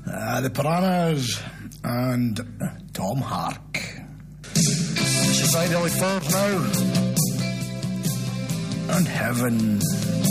The Piranhas and Tom Hark. It's your Friday Fours now. And Heaven.